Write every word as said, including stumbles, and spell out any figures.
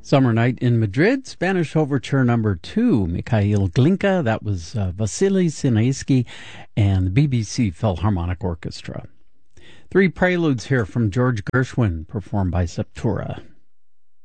Summer Night in Madrid, Spanish Overture number two, Mikhail Glinka, that was uh, Vasily Sinaisky and the B B C Philharmonic Orchestra. Three preludes here from George Gershwin, performed by Septura.